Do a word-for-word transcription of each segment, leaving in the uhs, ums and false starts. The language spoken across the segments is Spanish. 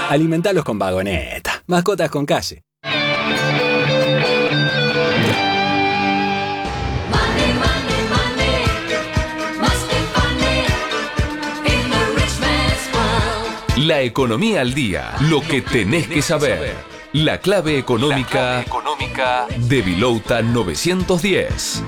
Alimentalos con Vagoneta. Mascotas con calle. La economía al día. Lo que tenés que saber. La clave económica, La clave económica de Vilouta novecientos diez.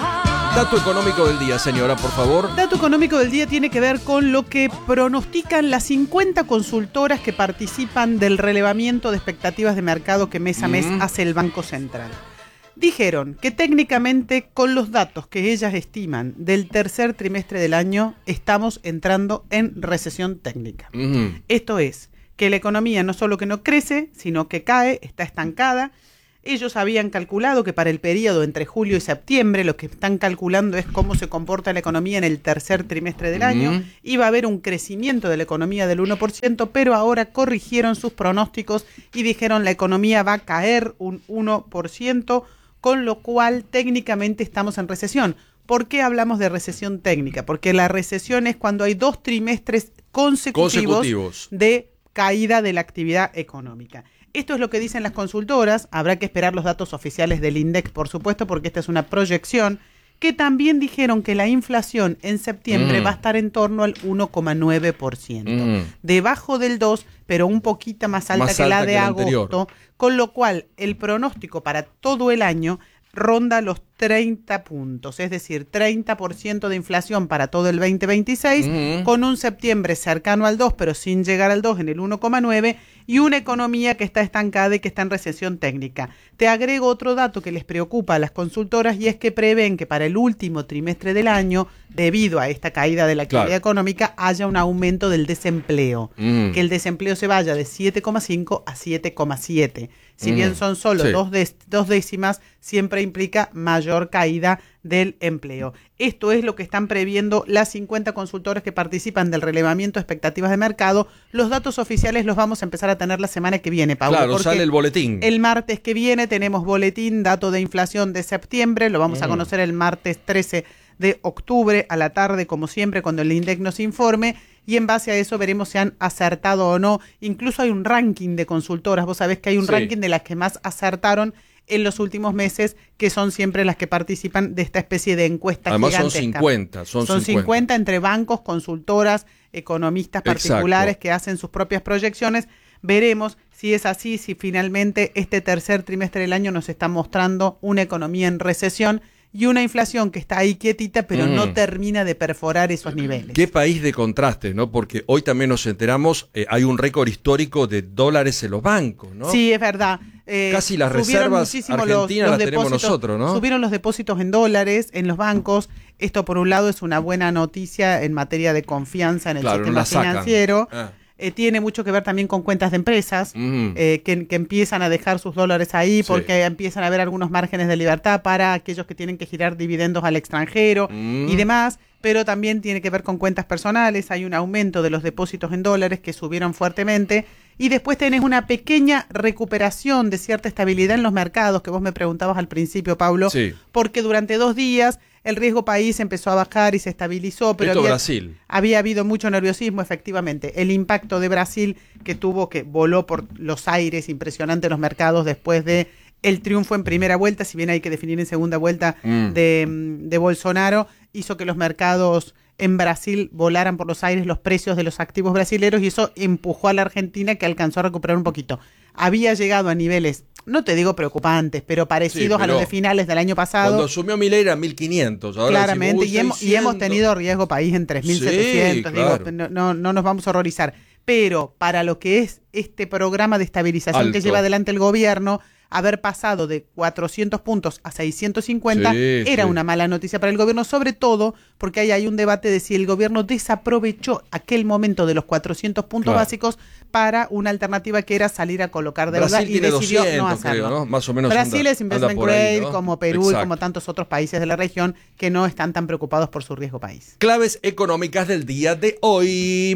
Dato económico del día, señora, por favor. Dato económico del día tiene que ver con lo que pronostican las cincuenta consultoras que participan del relevamiento de expectativas de mercado que mes a mes mm. hace el Banco Central. Dijeron que técnicamente con los datos que ellas estiman del tercer trimestre del año estamos entrando en recesión técnica. Mm. Esto es, que la economía no solo que no crece, sino que cae, está estancada. Ellos habían calculado que para el periodo entre julio y septiembre, lo que están calculando es cómo se comporta la economía en el tercer trimestre del año. Mm. Iba a haber un crecimiento de la economía del uno por ciento, pero ahora corrigieron sus pronósticos y dijeron la economía va a caer un uno por ciento, con lo cual técnicamente estamos en recesión. ¿Por qué hablamos de recesión técnica? Porque la recesión es cuando hay dos trimestres consecutivos, consecutivos. de caída de la actividad económica. Esto es lo que dicen las consultoras. Habrá que esperar los datos oficiales del INDEC, por supuesto, porque esta es una proyección, que también dijeron que la inflación en septiembre mm. va a estar en torno al uno coma nueve por ciento. Mm. Debajo del dos, pero un poquito más alta más que alta la de que agosto, anterior. Con lo cual el pronóstico para todo el año ronda los treinta puntos, es decir, treinta por ciento de inflación para todo el veinte veintiséis, mm. con un septiembre cercano al dos, pero sin llegar al dos en el uno coma nueve, y una economía que está estancada y que está en recesión técnica. Te agrego otro dato que les preocupa a las consultoras, y es que prevén que para el último trimestre del año, debido a esta caída de la actividad claro. económica, haya un aumento del desempleo, mm. que el desempleo se vaya de siete coma cinco a siete coma siete. Si mm. bien son solo sí. dos, de, dos décimas, siempre implica mayor caída del empleo. Esto es lo que están previendo las cincuenta consultoras que participan del relevamiento de expectativas de mercado. Los datos oficiales los vamos a empezar a tener la semana que viene, Pablo. Claro, sale el boletín. El martes que viene tenemos boletín, dato de inflación de septiembre, lo vamos mm. a conocer el martes trece de octubre a la tarde, como siempre, cuando el INDEC nos informe, y en base a eso veremos si han acertado o no. Incluso hay un ranking de consultoras, vos sabés que hay un sí. ranking de las que más acertaron en los últimos meses, que son siempre las que participan de esta especie de encuesta Además gigantesca. son cincuenta. Son, son cincuenta. cincuenta entre bancos, consultoras, economistas particulares Exacto. que hacen sus propias proyecciones. Veremos si es así, si finalmente este tercer trimestre del año nos está mostrando una economía en recesión y una inflación que está ahí quietita, pero mm. no termina de perforar esos niveles. Qué país de contrastes, ¿no? Porque hoy también nos enteramos, eh, hay un récord histórico de dólares en los bancos, ¿no? Sí, es verdad. Eh, Casi las reservas argentinas los, los las tenemos nosotros, ¿no? Subieron los depósitos en dólares en los bancos. Esto, por un lado, es una buena noticia en materia de confianza en el claro, sistema financiero. Ah. Eh, tiene mucho que ver también con cuentas de empresas mm. eh, que, que empiezan a dejar sus dólares ahí porque sí. empiezan a haber algunos márgenes de libertad para aquellos que tienen que girar dividendos al extranjero mm. y demás, pero también tiene que ver con cuentas personales. Hay un aumento de los depósitos en dólares que subieron fuertemente, y después tenés una pequeña recuperación de cierta estabilidad en los mercados, que vos me preguntabas al principio, Pablo, sí. porque durante dos días el riesgo país empezó a bajar y se estabilizó, pero Esto había, Brasil. había habido mucho nerviosismo, efectivamente. El impacto de Brasil, que tuvo, que voló por los aires, impresionante en los mercados después de el triunfo en primera vuelta, si bien hay que definir en segunda vuelta, mm. de, de Bolsonaro, hizo que los mercados en Brasil volaran por los aires los precios de los activos brasileños, y eso empujó a la Argentina, que alcanzó a recuperar un poquito. Había llegado a niveles, no te digo preocupantes, pero parecidos sí, pero a los de finales del año pasado. Cuando asumió Milei era mil quinientos. Ahora claramente, decimos, y, hemos, y hemos tenido riesgo país en tres mil setecientos. Sí, claro. Digo, no, no, no nos vamos a horrorizar. Pero para lo que es este programa de estabilización Alto. que lleva adelante el gobierno, haber pasado de cuatrocientos puntos a seiscientos cincuenta sí, era sí. una mala noticia para el gobierno, sobre todo porque ahí hay un debate de si el gobierno desaprovechó aquel momento de los cuatrocientos puntos claro. básicos para una alternativa que era salir a colocar deuda, Brasil y decidió doscientos, no hacerlo. Creo, ¿no? Más o menos Brasil anda, es investment grade, ¿no? Como Perú Exacto. y como tantos otros países de la región que no están tan preocupados por su riesgo país. Claves económicas del día de hoy.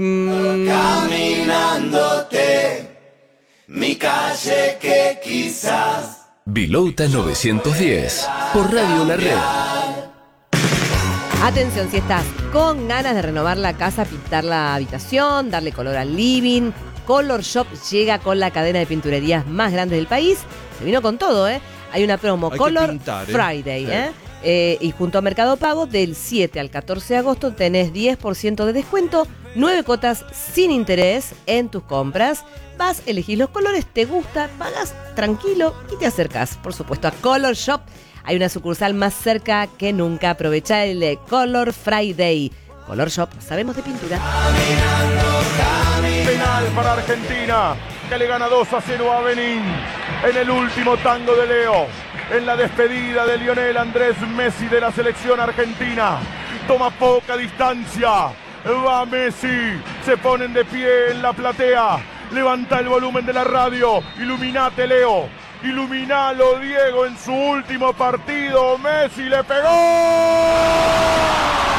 Caminándote, mi calle que quizás Vilouta novecientos diez, por Radio La Red. Atención, si estás con ganas de renovar la casa, pintar la habitación, darle color al living, Color Shop llega con la cadena de pinturerías más grande del país. Se vino con todo, ¿eh? Hay una promo Hay Color que pintar, ¿eh? Friday, Sí. ¿eh? Eh, y junto a Mercado Pago, del siete al catorce de agosto tenés diez por ciento de descuento, nueve cuotas sin interés en tus compras. Vas, elegís los colores, te gusta, pagas tranquilo y te acercás, por supuesto, a Color Shop. Hay una sucursal más cerca que nunca. Aprovecha el eh, Color Friday. Color Shop, sabemos de pintura. Penal para Argentina, que le gana dos a cero a Benín en el último tango de Leo. En la despedida de Lionel Andrés Messi de la selección argentina. Toma poca distancia. Va Messi. Se ponen de pie en la platea. Levanta el volumen de la radio. Iluminate, Leo. Iluminalo, Diego, en su último partido. Messi le pegó.